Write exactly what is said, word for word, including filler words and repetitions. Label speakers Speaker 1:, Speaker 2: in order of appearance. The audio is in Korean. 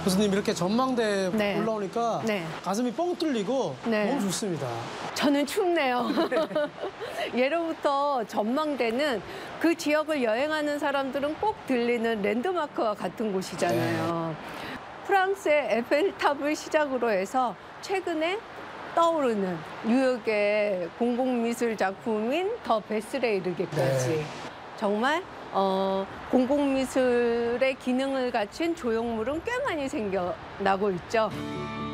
Speaker 1: 교수님 이렇게 전망대
Speaker 2: 네.
Speaker 1: 올라오니까
Speaker 2: 네.
Speaker 1: 가슴이 뻥 뚫리고
Speaker 2: 네.
Speaker 1: 너무 좋습니다.
Speaker 2: 저는 춥네요. 예로부터 전망대는 그 지역을 여행하는 사람들은 꼭 들리는 랜드마크와 같은 곳이잖아요. 네. 프랑스의 에펠탑을 시작으로 해서 최근에 떠오르는 뉴욕의 공공미술 작품인 더 베슬에 이르기까지 네. 정말 어, 공공미술의 기능을 갖춘 조형물은 꽤 많이 생겨나고 있죠.